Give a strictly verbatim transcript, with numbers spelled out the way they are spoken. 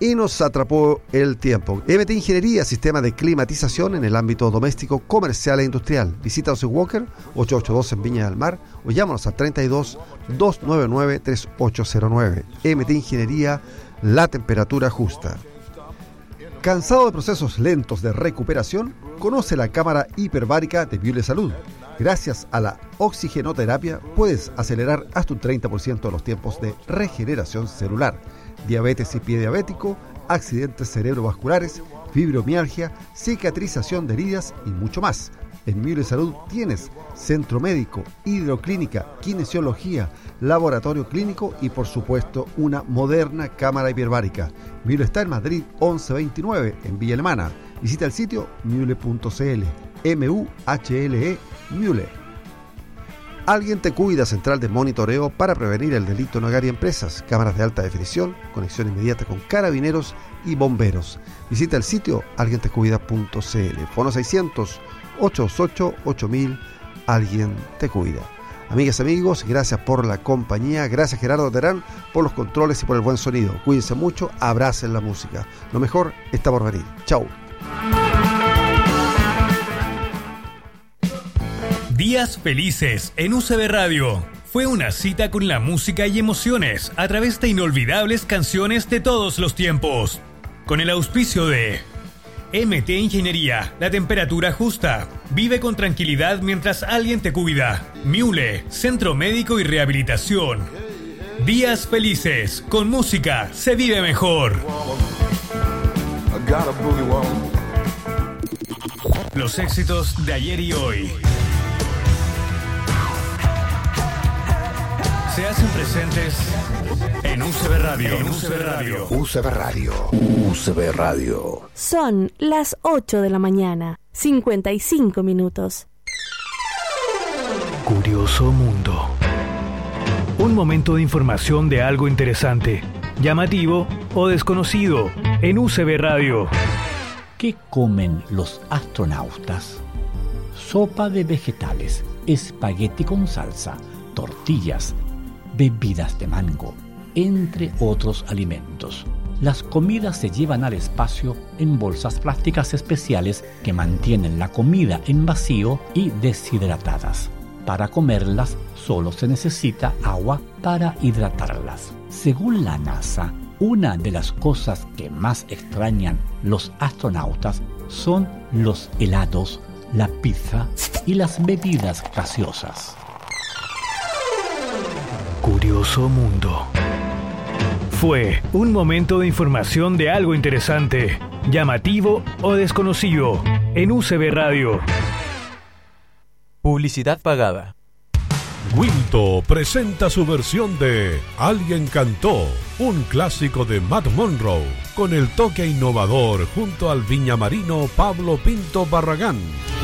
y nos atrapó el tiempo. M T Ingeniería, sistema de climatización en el ámbito doméstico, comercial e industrial. Visítanos en Walker ochocientos ochenta y dos en Viña del Mar o llámanos al treinta y dos, doscientos noventa y nueve, treinta y ocho cero nueve. M T Ingeniería, la temperatura justa. ¿Cansado de procesos lentos de recuperación? Conoce la cámara hiperbárica de Miule Salud. Gracias a la oxigenoterapia puedes acelerar hasta un treinta por ciento los tiempos de regeneración celular. Diabetes y pie diabético, accidentes cerebrovasculares, fibromialgia, cicatrización de heridas y mucho más. En Miule Salud tienes centro médico, hidroclínica, kinesiología, laboratorio clínico y por supuesto una moderna cámara hiperbárica. Miule está en Madrid once veintinueve en Villa Alemana. Visita el sitio miule punto c l. M U H L E Miule. Alguien te cuida, central de monitoreo para prevenir el delito en hogar y empresas, cámaras de alta definición, conexión inmediata con carabineros y bomberos. Visita el sitio alguien te cuida punto c l. Fono seiscientos, ochocientos ocho, ocho mil. Alguien te cuida. Amigas, amigos, gracias por la compañía. Gracias, Gerardo Terán, por los controles y por el buen sonido. Cuídense mucho, abracen la música. Lo mejor está por venir. Chau. Días felices en U C B Radio. Fue una cita con la música y emociones a través de inolvidables canciones de todos los tiempos. Con el auspicio de M T Ingeniería, la temperatura justa. Vive con tranquilidad mientras alguien te cuida. Miule, Centro Médico y Rehabilitación. Días felices, con música se vive mejor. Los éxitos de ayer y hoy se hacen presentes en U C B Radio. En U C B Radio. U C B Radio. U C B Radio. Son las ocho de la mañana, cincuenta y cinco minutos. Curioso Mundo. Un momento de información de algo interesante, llamativo o desconocido en U C B Radio. ¿Qué comen los astronautas? Sopa de vegetales, espagueti con salsa, tortillas, bebidas de mango, entre otros alimentos. Las comidas se llevan al espacio en bolsas plásticas especiales que mantienen la comida en vacío y deshidratadas. Para comerlas solo se necesita agua para hidratarlas. Según la NASA, una de las cosas que más extrañan los astronautas son los helados, la pizza y las bebidas gaseosas. Curioso Mundo. Fue un momento de información de algo interesante, llamativo o desconocido en U C B Radio. Publicidad pagada. Wilto presenta su versión de Alguien cantó, un clásico de Matt Monroe, con el toque innovador junto al viñamarino Pablo Pinto Barragán.